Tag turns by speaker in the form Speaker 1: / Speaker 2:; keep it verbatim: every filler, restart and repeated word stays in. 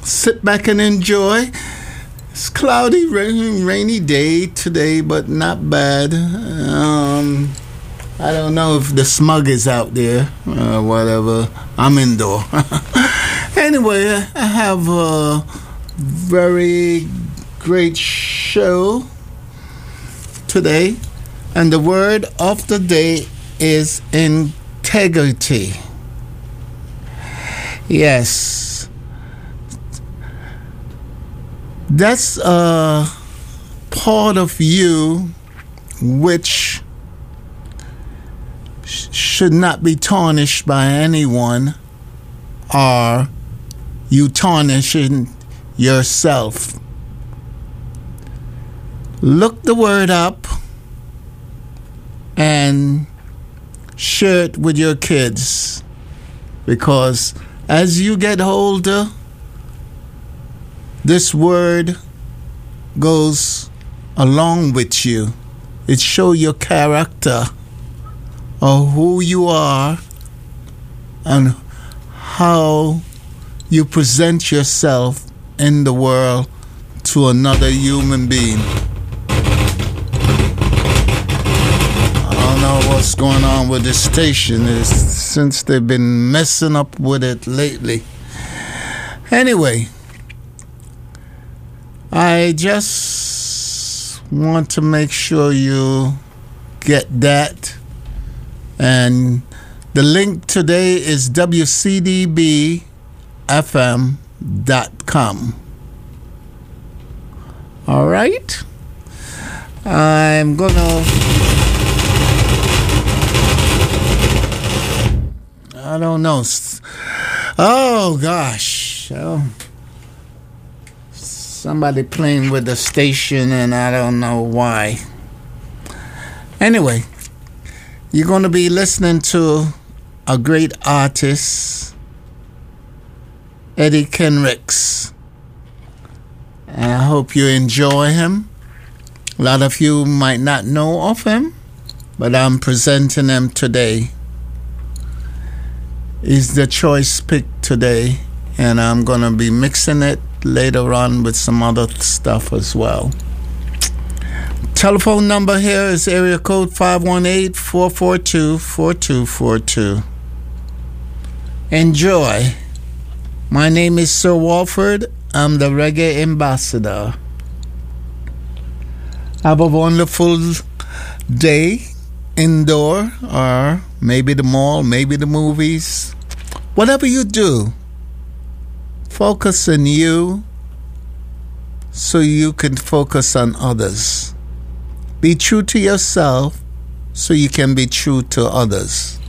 Speaker 1: sit back and enjoy. It's cloudy, rainy, rainy day today, but not bad. Um, I don't know if the smug is out there or whatever. I'm indoor. Anyway, I have a very great show today, and the word of the day is integrity. Yes, that's a part of you which sh- should not be tarnished by anyone, or you tarnishing yourself. Look the word up and share it with your kids, because as you get older, this word goes along with you. It shows your character of who you are and how you present yourself in the world to another human being. I don't know what's going on with this station is since they've been messing up with it lately. Anyway, I just want to make sure you get that. And the link today is w c d b f m dot com. All right? I'm going to... I don't know. Oh, gosh. Oh. Somebody playing with the station, and I don't know why. Anyway, you're going to be listening to a great artist, Eddie Kendricks. And I hope you enjoy him. A lot of you might not know of him, but I'm presenting him today. He's the choice pick today, and I'm going to be mixing it later on with some other stuff as well. Telephone number here is area code five one eight, four four two, four two four two. Enjoy. My name is Sir Walford. I'm the reggae ambassador. Have a wonderful day indoor, or maybe the mall, maybe the movies. Whatever you do, focus on you so you can focus on others. Be true to yourself so you can be true to others.